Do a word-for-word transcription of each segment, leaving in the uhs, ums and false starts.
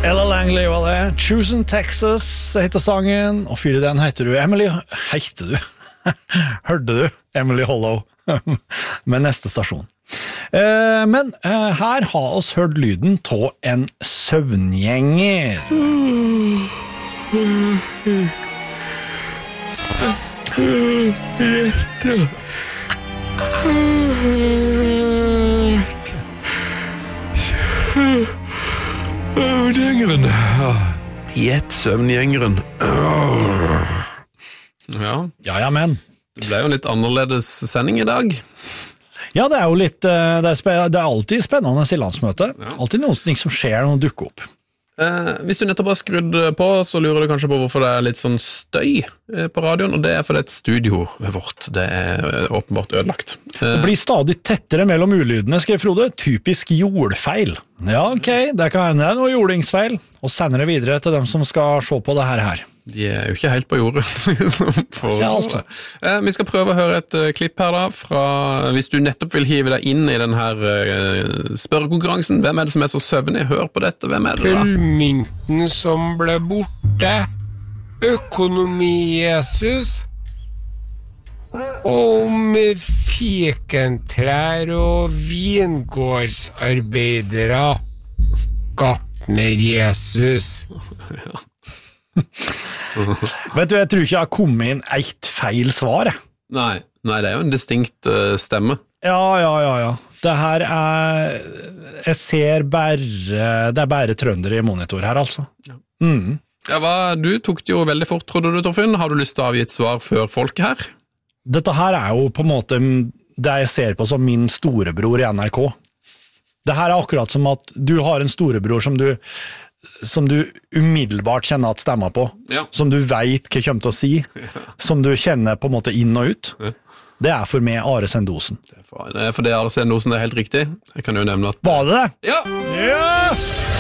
Ella Langley var det. Choosing Texas heter sangen, og fyre den heter du Emily. Heter du? Hørte du? Emily Hollow. Med neste stasjon. Eh, men eh, her har oss hørt lyden av en søvngjenger. Søvngjengeren. Gjett søvngjengeren. Ja. Ja, ja, men. Det ble jo en litt annerledes sending i dag. Ja, det er jo litt, eh, det er, spe- det er alltid spennende i landsmøte. Ja. Alltid noe som skjer, noe dukker opp. Eh, hvis du nettopp har skrudd på, så lurer du kanskje på hvorfor det er litt sånn støy eh, på radioen, og det er fordi et studio vårt, det er eh, åpenbart ødelagt. Eh, Det blir stadig tettere mellom ulydene, skrev Frode. Typisk jordfeil. Ja, ok, det kan hende noe jordingsfeil, og sender det videre til dem som skal se på det her her. de er jo ikke helt på jordet. Liksom, for, Ikke alt. eh, vi skal prøve å høre et uh, klipp her da, fra, hvis du nettopp vil hive deg inn i den her uh, spørrekonkurransen. Hvem er det som er så søvnig? Hør på dette, hvem er det da? Gullmynten som ble borte. Økonomi-Jesus. Om fikentrær og vingårdsarbeidere. Gartner-Jesus. Vet du, jeg tror ikke jeg har kommet inn eitt feil svar. jeg. Nei, nei, det er jo en distinkt uh, stemme. Ja, ja, ja, ja. Det her er... Jeg ser bare... Det er bare trøndere i monitor her, altså. Ja. Mm. Ja, hva, du tok det jo veldig fort, trodde du, Torfinn. Har du lyst til å avgi et svar før folk her? Dette her er jo på en måte det jeg ser på som min storebror i N R K. Det her er akkurat som at du har en storebror som du... som du umiddelbart kjenner at stemmer på, Ja. som du vet hva kommer til å si, som du kjenner på en måte inn og ut. Ja. Det er for meg Are Sendosen. Det er for, det er for det Are Sendosen er helt riktig. Jeg kan jo nevne at... Var det det? Ja! Ja!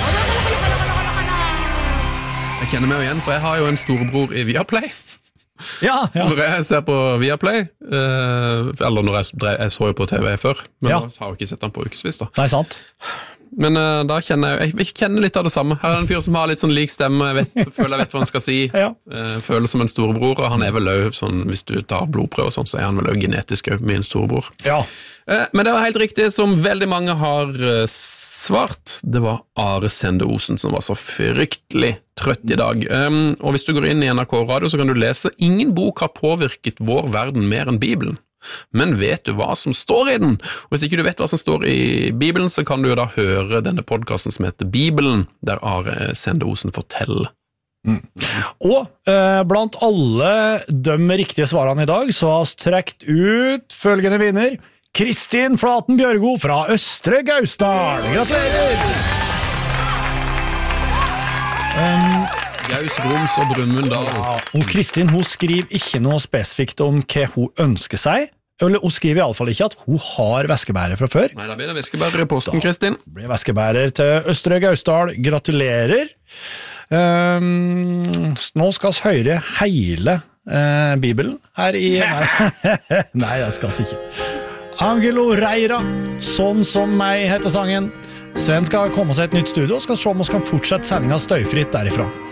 Jeg kjenner meg jo igjen, for jeg har jo en storebror i Viaplay. Ja, Så ja. når jeg ser på Viaplay, eh, eller når jeg, drev- jeg så jo på T V før, men Ja. da har jeg ikke sett den på ukesvis da. Nei, sant. Men eh, da kjenner jeg, jeg kjenner litt av det samme. Her er en fyr som har litt sånn lik stemme, jeg vet, føler jeg vet hva han skal si. Ja. Eh, føler som en storebror, og han er vel også sånn, hvis du tar blodprøve og sånn, så er han vel også genetisk også min storebror. Ja. Eh, Men det var helt riktig, som veldig mange har eh, svart. Det var Are Sende Osen som var så fryktelig trøtt i dag. Um, og hvis du går inn i N R K Radio, så kan du lese «Ingen bok har påvirket vår verden mer enn Bibelen». Men vet du hva som står i den? Og hvis ikke du vet hva som står i Bibelen, så kan du jo da høre denne podcasten som heter Bibelen, der Are Sende Osen forteller. Og eh, blant alle de riktige svarene i dag, så har vi trekt ut følgende vinner. Kristin Flaten Bjørgo fra Østre Gausdal. Gratulerer! Gaus, Roms og Brumunddal. Ja, og Kristin, hun skriver ikke noe spesifikt om hva hun ønsker seg, eller hun skriver i alle fall ikke at hun har væskebærer fra før. Nei, da blir det væskebærer i posten, Kristin. Hun blir væskebærer til Østre Gausdal. Gratulerer! Um, nå skal vi høre hele uh, Bibelen her i... Nei, det skal vi ikke. Angelo Reira, Sånn som meg heter sangen. Sen skal komme seg et nytt studio, og skal se om vi kan fortsette sendingen støyfritt derifra.